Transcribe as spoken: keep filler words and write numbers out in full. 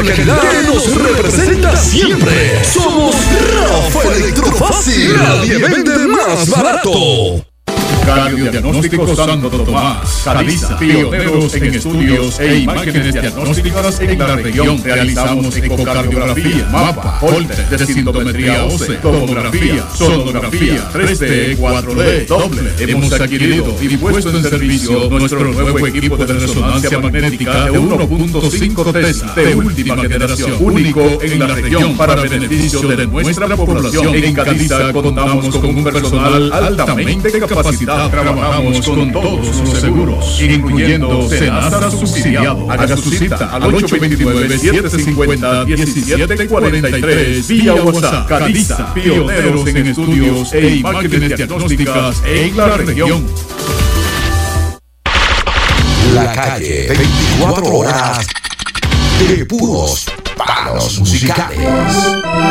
con la calidad que nos representa siempre. Somos Rafa Electrofácil. Nadie vende más barato. Cardiodiagnóstico Santo Tomás, Caliza, pioneros en estudios e imágenes diagnósticas en la región. Realizamos ecocardiografía, mapa, holter, densitometría ósea, tomografía, sonografía, tres D, cuatro D, doble. Hemos adquirido y puesto en servicio nuestro nuevo equipo de resonancia magnética de uno punto cinco Tesla de última generación, único en la región para beneficio de nuestra población. En Caliza contamos con un personal altamente capacitado. Trabajamos con todos los seguros, incluyendo Senasa subsidiado. Haga su cita al ocho dos nueve, siete cinco cero, uno siete cuatro tres vía WhatsApp. Caliza, pioneros en estudios e imágenes diagnósticas en la región. La calle, veinticuatro horas de puros palos musicales.